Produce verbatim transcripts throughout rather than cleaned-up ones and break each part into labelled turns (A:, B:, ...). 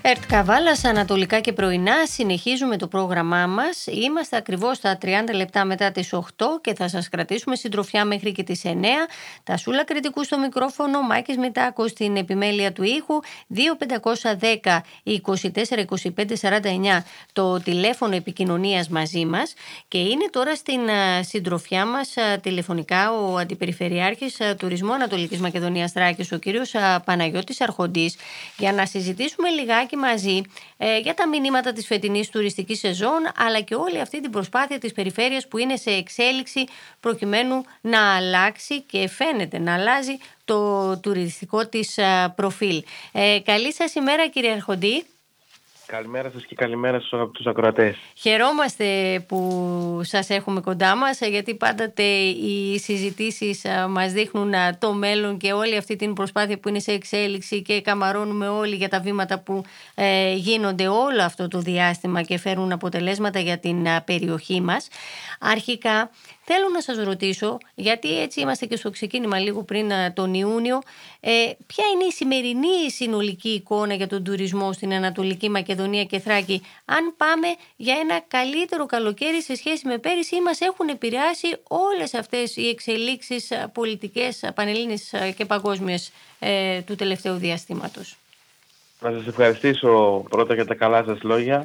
A: ΕΡΤ Καβάλας, ανατολικά και πρωινά, συνεχίζουμε το πρόγραμμά μας. Είμαστε ακριβώς στα τριάντα λεπτά μετά τις οκτώ και θα σας κρατήσουμε συντροφιά μέχρι και τις εννέα. Τα Σούλα Κρητικού στο μικρόφωνο, Μάκης Μητάκος στην επιμέλεια του ήχου, δύο πεντακόσια δέκα είκοσι τέσσερα είκοσι πέντε σαράντα εννέα το τηλέφωνο επικοινωνίας μαζί μας, και είναι τώρα στην συντροφιά μας τηλεφωνικά ο Αντιπεριφερειάρχης Τουρισμού Ανατολικής Μακεδονίας Θράκης, ο κύριος Παναγιώτης Αρχοντής, για να συζητήσουμε λιγάκι μαζί ε, για τα μηνύματα της φετινής τουριστικής σεζόν, αλλά και όλη αυτή την προσπάθεια της περιφέρειας που είναι σε εξέλιξη προκειμένου να αλλάξει και φαίνεται να αλλάζει το τουριστικό της α, προφίλ. Ε, καλή σας ημέρα, κύριε Αρχοντή.
B: Καλημέρα σας και καλημέρα στους αγαπητούς ακροατές.
A: Χαιρόμαστε που σας έχουμε κοντά μας, γιατί πάντοτε οι συζητήσεις μας δείχνουν το μέλλον και όλη αυτή την προσπάθεια που είναι σε εξέλιξη, και καμαρώνουμε όλοι για τα βήματα που ε, γίνονται όλο αυτό το διάστημα και φέρουν αποτελέσματα για την περιοχή μας. Αρχικά θέλω να σας ρωτήσω, γιατί έτσι είμαστε και στο ξεκίνημα λίγο πριν τον Ιούνιο, ε, ποια είναι η σημερινή συνολική εικόνα για τον τουρισμό στην Ανατολική Μακεδονία και Θράκη, αν πάμε για ένα καλύτερο καλοκαίρι σε σχέση με πέρυσι, ή μας έχουν επηρεάσει όλες αυτές οι εξελίξεις πολιτικές, πανελλήνιες και παγκόσμιες ε, του τελευταίου διαστήματος?
B: Να σας ευχαριστήσω πρώτα για τα καλά σας λόγια.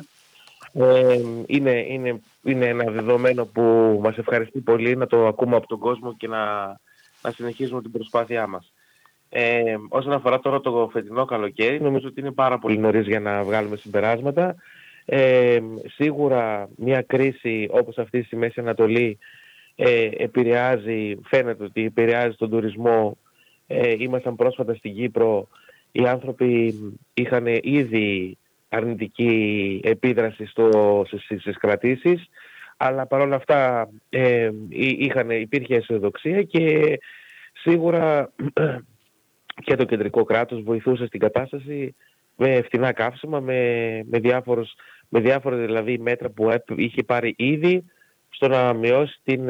B: Ε, είναι, είναι, είναι ένα δεδομένο που μας ευχαριστεί πολύ να το ακούμε από τον κόσμο και να, να συνεχίζουμε την προσπάθειά μας. Ε, όσον αφορά τώρα το φετινό καλοκαίρι, νομίζω ότι είναι πάρα πολύ νωρίς για να βγάλουμε συμπεράσματα. Ε, σίγουρα μια κρίση όπως αυτή στη Μέση Ανατολή ε, επηρεάζει, φαίνεται ότι επηρεάζει τον τουρισμό. Ε, ήμασταν πρόσφατα στην Κύπρο, οι άνθρωποι είχαν ήδη αρνητική επίδραση στο, στις κρατήσεις, αλλά παρόλα αυτά ε, είχαν, υπήρχε αισιοδοξία, και σίγουρα και το κεντρικό κράτος βοηθούσε στην κατάσταση με φτηνά καύσιμα, με, με, διάφορους, με διάφορα δηλαδή μέτρα που είχε πάρει ήδη στο να μειώσει την,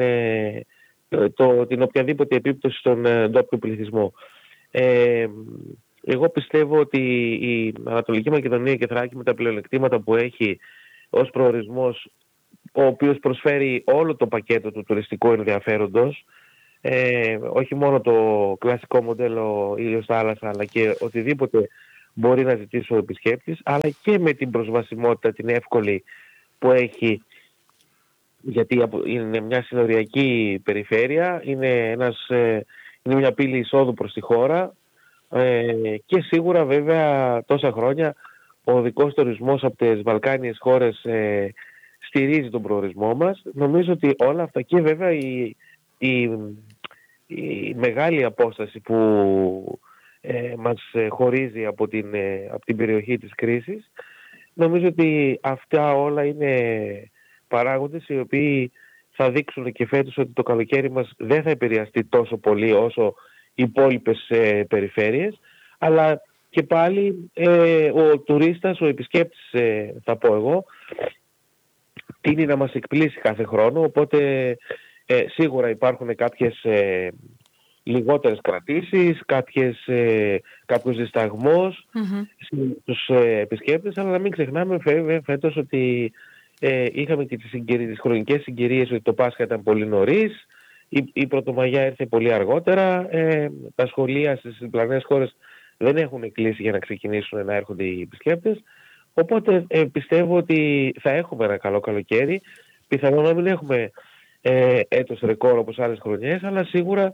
B: το, την οποιαδήποτε επίπτωση στον ντόπιο πληθυσμό. Ε, εγώ πιστεύω ότι η Ανατολική Μακεδονία και Θράκη, με τα πλεονεκτήματα που έχει ως προορισμός, ο οποίος προσφέρει όλο το πακέτο του τουριστικού ενδιαφέροντος, ε, όχι μόνο το κλασικό μοντέλο ήλιος θάλασσα, αλλά και οτιδήποτε μπορεί να ζητήσει ο επισκέπτης, αλλά και με την προσβασιμότητα την εύκολη που έχει, γιατί είναι μια συνοριακή περιφέρεια, είναι, ένας, είναι μια πύλη εισόδου προς τη χώρα, ε, και σίγουρα βέβαια τόσα χρόνια ο οδικός τουρισμός από τις Βαλκάνιες χώρες ε, στηρίζει τον προορισμό μας. Νομίζω ότι όλα αυτά, και βέβαια η, η, η μεγάλη απόσταση που ε, μας χωρίζει από την, ε, από την περιοχή της κρίσης, νομίζω ότι αυτά όλα είναι παράγοντες οι οποίοι θα δείξουν και φέτος ότι το καλοκαίρι μας δεν θα επηρεαστεί τόσο πολύ όσο οι υπόλοιπες ε, περιφέρειες, αλλά και πάλι ε, ο τουρίστας, ο επισκέπτης, ε, θα πω εγώ, τείνει να μας εκπλήσει κάθε χρόνο, οπότε ε, σίγουρα υπάρχουν κάποιες ε, λιγότερες κρατήσεις, κάποιες, ε, κάποιος δισταγμός mm-hmm. στους ε, επισκέπτες, αλλά να μην ξεχνάμε φέ, φέτος ότι ε, είχαμε και τις, συγκυρίες, τις χρονικές συγκυρίες ότι το Πάσχα ήταν πολύ νωρίς, η, η Πρωτομαγιά ήρθε πολύ αργότερα, ε, τα σχολεία στις διπλανές χώρες δεν έχουν κλείσει για να ξεκινήσουν να έρχονται οι επισκέπτες, οπότε ε, πιστεύω ότι θα έχουμε ένα καλό καλοκαίρι, πιθανόν να μην έχουμε ε, έτος ρεκόρ όπως άλλες χρονιές, αλλά σίγουρα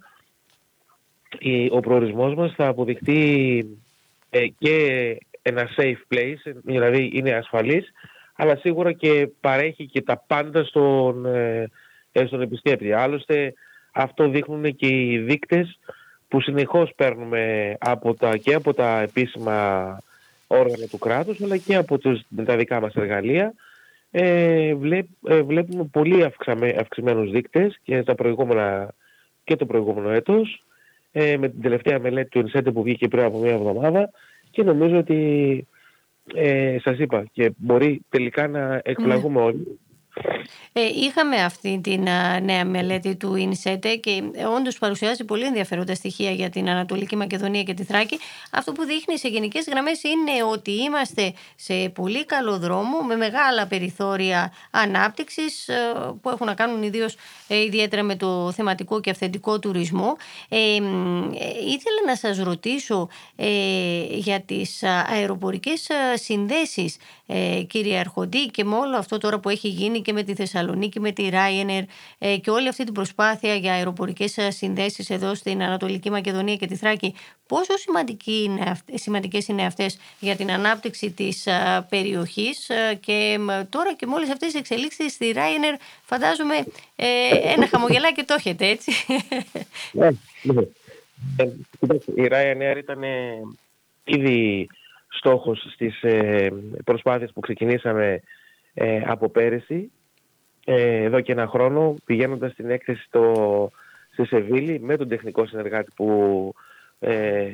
B: ο προορισμός μας θα αποδειχτεί ε, και ένα safe place, δηλαδή είναι ασφαλής, αλλά σίγουρα και παρέχει και τα πάντα στον, ε, στον επισκέπτη. Άλλωστε αυτό δείχνουν και οι δείκτες που συνεχώς παίρνουμε από τα, και από τα επίσημα όργανα του κράτους, αλλά και από τους, τα δικά μας εργαλεία. Ε, βλέπ, ε, βλέπουμε πολύ αυξαμε, αυξημένους δείκτες και, τα προηγούμενα, και το προηγούμενο έτος, ε, με την τελευταία μελέτη του ΕΝΣΕΤΕ που βγήκε πριν από μια εβδομάδα, και νομίζω ότι ε, σας είπα, και μπορεί τελικά να εκπλαγούμε mm. όλοι,
A: Ε, είχαμε αυτή την α, νέα μελέτη του ΙΝΣΕΤΕ και ε, όντως παρουσιάζει πολύ ενδιαφέροντα στοιχεία για την Ανατολική Μακεδονία και τη Θράκη. Αυτό που δείχνει σε γενικές γραμμές είναι ότι είμαστε σε πολύ καλό δρόμο, με μεγάλα περιθώρια ανάπτυξης ε, που έχουν να κάνουν ιδίως ε, ιδιαίτερα με το θεματικό και αυθεντικό τουρισμό. Ε, ε, ήθελα να σας ρωτήσω ε, για τις α, αεροπορικές α, συνδέσεις, ε, κύριε Αρχοντή, και με όλο αυτό τώρα που έχει γίνει και με τη Θεσσαλονίκη, με τη Ryanair ε, και όλη αυτή την προσπάθεια για αεροπορικές α, συνδέσεις εδώ στην Ανατολική Μακεδονία και τη Θράκη, πόσο σημαντική είναι, αυ- σημαντικές είναι αυτές για την ανάπτυξη της α, περιοχής α, και μ, τώρα και με όλες αυτές τις εξελίξεις στη Ryanair φαντάζομαι ε, ένα χαμογελάκι το έχετε, έτσι.
B: Ναι, ναι. Ε, κοιτάξτε, η Ryanair ήταν ε, ήδη στόχος στις ε, προσπάθειες που ξεκινήσαμε ε, από πέρυσι, ε, εδώ και ένα χρόνο, πηγαίνοντας στην έκθεση στο, στη Σεβίλη με τον τεχνικό συνεργάτη που ε,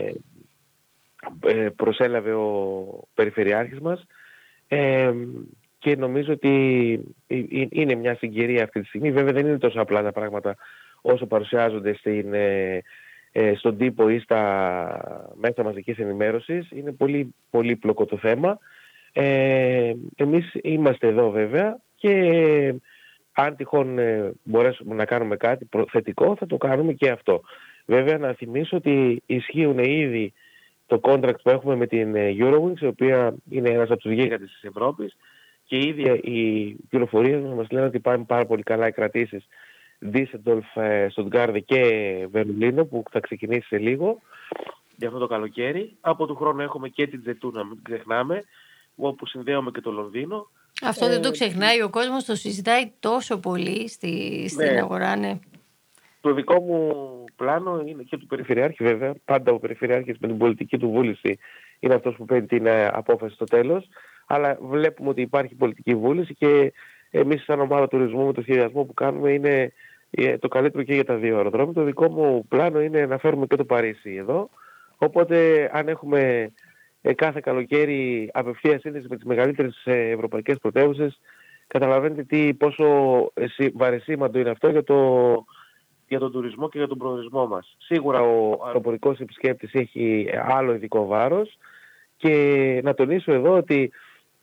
B: ε, προσέλαβε ο Περιφερειάρχης μας, ε, και νομίζω ότι ε, ε, είναι μια συγκυρία αυτή τη στιγμή. Βέβαια δεν είναι τόσο απλά τα πράγματα όσο παρουσιάζονται στην, ε, ε, στον τύπο ή στα μέσα μαζικής ενημέρωσης. Είναι πολύ πολύπλοκο το θέμα. Ε, εμείς είμαστε εδώ βέβαια και αν τυχόν ε, μπορέσουμε να κάνουμε κάτι θετικό θα το κάνουμε και αυτό. Βέβαια να θυμίσω ότι ισχύουν ήδη το contract που έχουμε με την Eurowings, η οποία είναι ένας από τους γίγαντες της Ευρώπης, και ήδη οι πληροφορίες μας λένε ότι πάνε πάρα πολύ καλά οι κρατήσεις Düsseldorf, Στουτγκάρδη και Βερολίνο, που θα ξεκινήσει σε λίγο για αυτό το καλοκαίρι. Από του χρόνου έχουμε και την Τζετού, να μην ξεχνάμε, όπου συνδέουμε και το Λονδίνο.
A: Αυτό δεν το ξεχνάει ο κόσμος, το συζητάει τόσο πολύ στη, στην
B: Ναι.
A: αγορά, ναι.
B: Το δικό μου πλάνο είναι και του Περιφερειάρχη βέβαια. Πάντα ο Περιφερειάρχης με την πολιτική του βούληση είναι αυτός που παίρνει την απόφαση στο τέλος. Αλλά βλέπουμε ότι υπάρχει πολιτική βούληση και εμείς σαν ομάδα τουρισμού με το σχεδιασμό που κάνουμε είναι το καλύτερο και για τα δύο αεροδρόμια. Το δικό μου πλάνο είναι να φέρουμε και το Παρίσι εδώ. Οπότε αν έχουμε κάθε καλοκαίρι απευθεία σύνδεση με τις μεγαλύτερες ευρωπαϊκές πρωτεύουσες, καταλαβαίνετε τι, πόσο βαρεσίμαντο είναι αυτό για, το, για τον τουρισμό και για τον προορισμό μας. Σίγουρα ο αεροπορικός επισκέπτης έχει άλλο ειδικό βάρος και να τονίσω εδώ ότι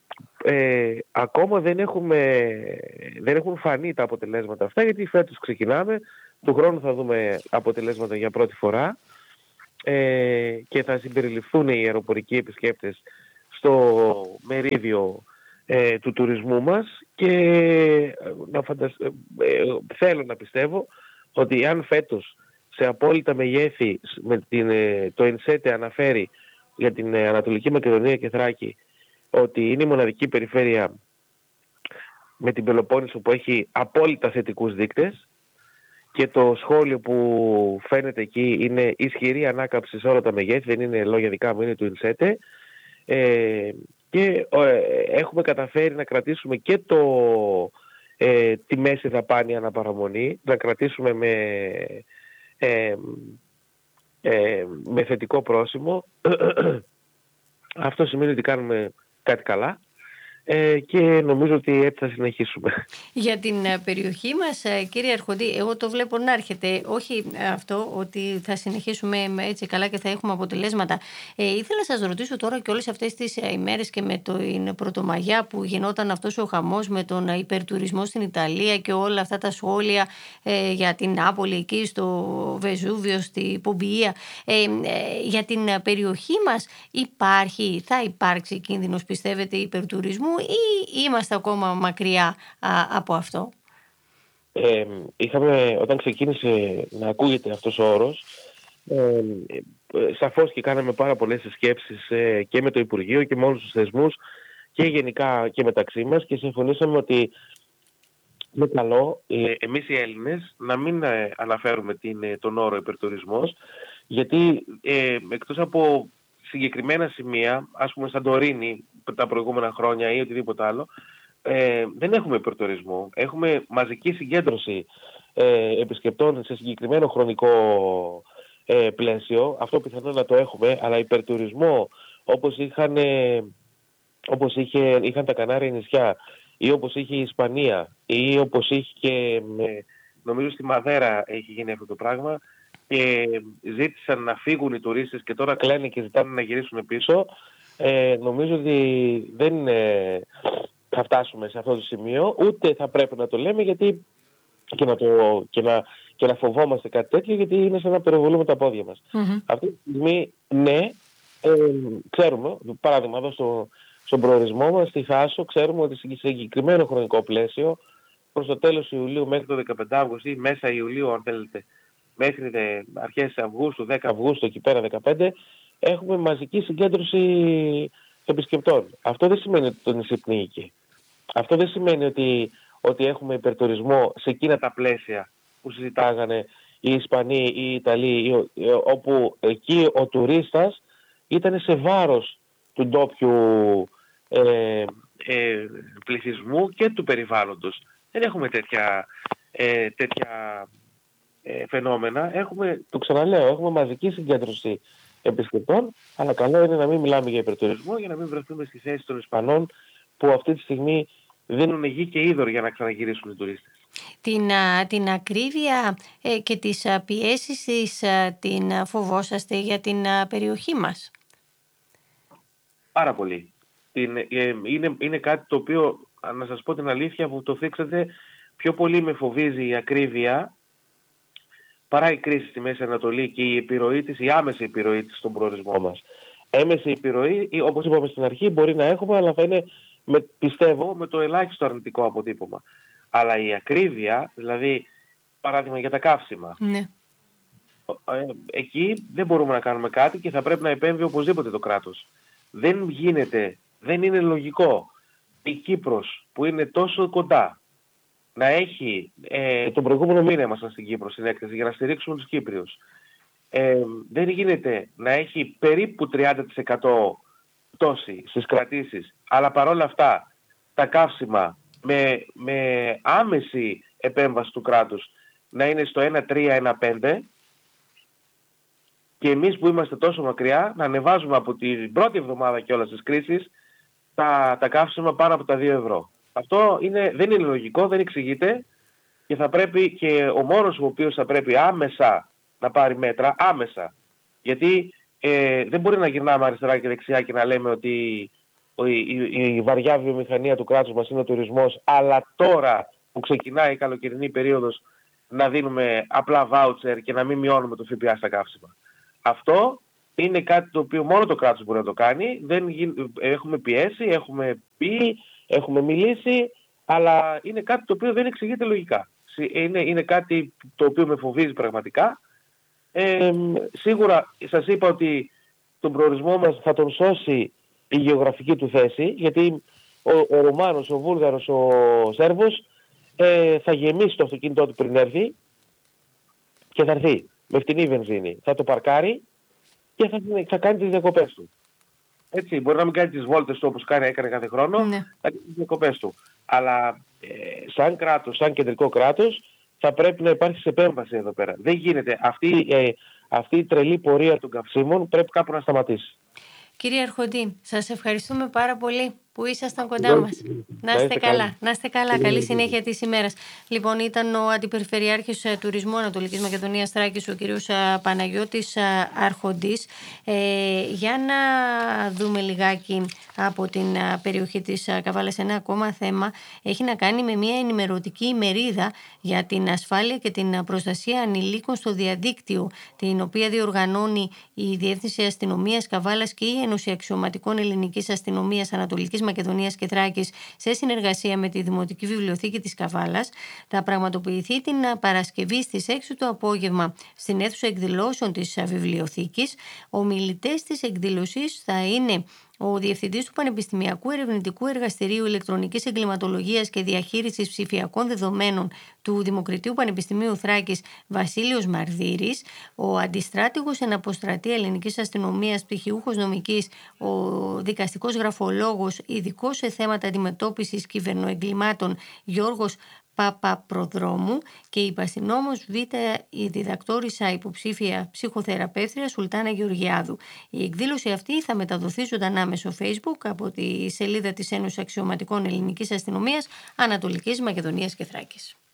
B: ε, ακόμα δεν, έχουμε, δεν έχουν φανεί τα αποτελέσματα αυτά, γιατί φέτος ξεκινάμε, του χρόνου θα δούμε αποτελέσματα για πρώτη φορά ε, και θα συμπεριληφθούν οι αεροπορικοί επισκέπτες στο μερίδιο ε, του τουρισμού μας και να φαντασ... ε, θέλω να πιστεύω ότι αν φέτος σε απόλυτα μεγέθη με την, το ΙΝΣΕΤΕ αναφέρει για την Ανατολική Μακεδονία και Θράκη ότι είναι η μοναδική περιφέρεια με την Πελοπόννησο που έχει απόλυτα θετικούς δείκτες και το σχόλιο που φαίνεται εκεί είναι ισχυρή ανάκαμψη σε όλα τα μεγέθη, δεν είναι λόγια δικά μου, είναι του ΙΝΣΕΤΕ, ε, και ε, έχουμε καταφέρει να κρατήσουμε και το, ε, τη μέση δαπάνη αναπαραμονή, να κρατήσουμε με, ε, ε, με θετικό πρόσημο. Αυτό σημαίνει ότι κάνουμε κάτι καλά ε, και νομίζω ότι έτσι θα συνεχίσουμε.
A: Για την περιοχή μας, κύριε Αρχοντή, εγώ το βλέπω να έρχεται, όχι αυτό ότι θα συνεχίσουμε έτσι καλά και θα έχουμε αποτελέσματα. Ε, ήθελα να σας ρωτήσω τώρα και όλες αυτές τις ημέρες και με την Πρωτομαγιά που γινόταν αυτός ο χαμός με τον υπερτουρισμό στην Ιταλία και όλα αυτά τα σχόλια ε, για την Νάπολη εκεί στο Βεζούβιο, στη Πομπιεία. Ε, ε, για την περιοχή μας υπάρχει, θα υπάρξει κίνδυνος, πιστεύετε, υπερτουρισμού ή είμαστε ακόμα μακριά α, από αυτό?
B: Ε, είχαμε, όταν ξεκίνησε να ακούγεται αυτός ο όρος, ε, ε, σαφώς και κάναμε πάρα πολλές σκέψεις ε, και με το Υπουργείο και με όλους τους θεσμούς και γενικά και μεταξύ μας και συμφωνήσαμε ότι είναι καλό ε, εμείς οι Έλληνες να μην ε, αναφέρουμε την, ε, τον όρο υπερτουρισμός, γιατί ε, εκτός από συγκεκριμένα σημεία, ας πούμε Σαντορίνη τα προηγούμενα χρόνια ή οτιδήποτε άλλο, ε, δεν έχουμε υπερτουρισμό. Έχουμε μαζική συγκέντρωση ε, επισκεπτών σε συγκεκριμένο χρονικό ε, πλαίσιο. Αυτό πιθανόν να το έχουμε, αλλά υπερτουρισμό όπως είχαν, ε, όπως είχε, είχαν τα Κανάρια νησιά ή όπως είχε η Ισπανία ή όπως είχε και με, νομίζω στη Μαδέρα έχει γίνει αυτό το πράγμα και ζήτησαν να φύγουν οι τουρίστες και τώρα κλαίνουν και ζητάνε να γυρίσουν πίσω, ε, νομίζω ότι δεν ε, θα φτάσουμε σε αυτό το σημείο, ούτε θα πρέπει να το λέμε γιατί και να, το, και να, και να φοβόμαστε κάτι τέτοιο, γιατί είναι σαν να πυροβολούμε τα πόδια μας. Mm-hmm. Αυτή τη στιγμή, ναι, ε, ξέρουμε, παράδειγμα εδώ στο, στον προορισμό μας, στη Θάσο, ξέρουμε ότι σε συγκεκριμένο χρονικό πλαίσιο, προς το τέλος Ιουλίου μέχρι το δεκαπέντε Αυγούστου ή μέσα Ιουλίου, αν θέλετε, μέχρι δε, αρχές Αυγούστου, δέκα Αυγούστου, εκεί πέρα δεκαπέντε, έχουμε μαζική συγκέντρωση επισκεπτών. Αυτό δεν σημαίνει ότι το νησί πνίγηκε. Αυτό δεν σημαίνει ότι, ότι έχουμε υπερτουρισμό σε εκείνα τα πλαίσια που συζητάγανε οι Ισπανοί ή οι Ιταλοί, όπου εκεί ο τουρίστας ήταν σε βάρος του ντόπιου ε, ε, πληθυσμού και του περιβάλλοντος. Δεν έχουμε τέτοια, ε, τέτοια ε, φαινόμενα. Έχουμε, το ξαναλέω, έχουμε μαζική συγκέντρωση επισκεπτών, αλλά καλό είναι να μην μιλάμε για υπερτουρισμό, για να μην βρεθούμε στη θέση των Ισπανών που αυτή τη στιγμή δίνουν γη και είδωρ για να ξαναγυρίσουν οι τουρίστες.
A: Την, την ακρίβεια ε, και τις πιέσεις της, την φοβόσαστε για την περιοχή μας?
B: Πάρα πολύ. Είναι, είναι, είναι κάτι το οποίο, να σας πω την αλήθεια που το θίξατε, πιο πολύ με φοβίζει η ακρίβεια παρά η κρίση στη Μέση Ανατολή και η επιρροή της, η άμεση επιρροή της στον προορισμό μας. Έμεση επιρροή, όπως είπαμε στην αρχή, μπορεί να έχουμε, αλλά θα είναι, με, πιστεύω, με το ελάχιστο αρνητικό αποτύπωμα. Αλλά η ακρίβεια, δηλαδή, παράδειγμα για τα καύσιμα,
A: ναι.
B: ε, εκεί δεν μπορούμε να κάνουμε κάτι και θα πρέπει να επέμβει οπωσδήποτε το κράτος. Δεν γίνεται, δεν είναι λογικό η Κύπρος που είναι τόσο κοντά να έχει, ε, τον προηγούμενο μήνα ήμασταν στην Κύπρο στην έκθεση για να στηρίξουμε τους Κύπριους. Ε, δεν γίνεται να έχει περίπου τριάντα τοις εκατό πτώση στις κρατήσεις, αλλά παρόλα αυτά τα καύσιμα με, με άμεση επέμβαση του κράτους να είναι στο ένα τρία ένα πέντε και εμείς που είμαστε τόσο μακριά να ανεβάζουμε από την πρώτη εβδομάδα κιόλας της κρίσης τα, τα καύσιμα πάνω από τα δύο ευρώ. Αυτό είναι, δεν είναι λογικό, δεν εξηγείται και θα πρέπει και ο μόνος ο οποίος θα πρέπει άμεσα να πάρει μέτρα, άμεσα. Γιατί ε, δεν μπορεί να γυρνάμε αριστερά και δεξιά και να λέμε ότι η, η, η βαριά βιομηχανία του κράτους μας είναι ο τουρισμός, αλλά τώρα που ξεκινάει η καλοκαιρινή περίοδος να δίνουμε απλά βάουτσερ και να μην μειώνουμε το ΦΠΑ στα καύσιμα. Αυτό είναι κάτι το οποίο μόνο το κράτος μπορεί να το κάνει. Δεν γι... Έχουμε πιέσει, έχουμε πει, έχουμε μιλήσει, αλλά είναι κάτι το οποίο δεν εξηγείται λογικά. Είναι, είναι κάτι το οποίο με φοβίζει πραγματικά. Ε, σίγουρα σας είπα ότι τον προορισμό μας θα τον σώσει η γεωγραφική του θέση, γιατί ο, ο Ρουμάνος, ο Βούλγαρος, ο Σέρβος ε, θα γεμίσει το αυτοκίνητό του πριν έρθει και θα έρθει με φτηνή βενζίνη. Θα το παρκάρει και θα, θα κάνει τις διακοπές του. Έτσι, μπορεί να μην κάνει τις βόλτες του όπως κάνει, έκανε κάθε χρόνο, ναι. Θα κάνει τις διακοπές του. Αλλά ε, σαν κράτος, σαν κεντρικό κράτος, θα πρέπει να υπάρχει σε επέμβαση εδώ πέρα. Δεν γίνεται. Αυτή, ε, αυτή η τρελή πορεία των καυσίμων πρέπει κάπου να σταματήσει.
A: Κύριε Αρχοντή, σας ευχαριστούμε πάρα πολύ που ήσασταν κοντά μας. Να είστε καλά. Να είστε καλά. Καλή συνέχεια της ημέρας. Λοιπόν, ήταν ο Αντιπεριφερειάρχης Τουρισμού Ανατολικής Μακεδονίας Θράκης, ο κύριος Παναγιώτης Αρχοντής. Ε, για να δούμε λιγάκι από την περιοχή της Καβάλας ένα ακόμα θέμα. Έχει να κάνει με μια ενημερωτική ημερίδα για την ασφάλεια και την προστασία ανηλίκων στο διαδίκτυο, την οποία διοργανώνει η Διεύθυνση Αστυνομίας Καβάλας και η Ένωση Αξιωματικών Ελληνικής Αστυνομίας Ανατολικής Μακεδονίας και Θράκης σε συνεργασία με τη Δημοτική Βιβλιοθήκη της Καβάλας. Θα πραγματοποιηθεί την Παρασκευή στις έξι το απόγευμα στην αίθουσα εκδηλώσεων της Βιβλιοθήκης. Ομιλητές της εκδήλωσης θα είναι ο Διευθυντής του Πανεπιστημιακού Ερευνητικού Εργαστηρίου Ηλεκτρονικής Εγκληματολογίας και Διαχείρισης Ψηφιακών Δεδομένων του Δημοκρατίου Πανεπιστημίου Θράκης, Βασίλειος Μαρδύρης, ο Αντιστράτηγος εν αποστρατεία Ελληνικής Αστυνομίας, πτυχιούχος νομικής, ο δικαστικός γραφολόγος, ειδικός σε θέματα αντιμετώπισης κυβερνοεγκλημάτων, Γιώργος Παπαπροδρόμου και η Παστινόμος Β, η διδακτόρισα υποψήφια ψυχοθεραπεύτρια Σουλτάνα Γεωργιάδου. Η εκδήλωση αυτή θα μεταδοθεί ζωντανά μέσω Facebook από τη σελίδα της Ένωσης Αξιωματικών Ελληνικής Αστυνομίας Ανατολικής Μακεδονίας και Θράκης.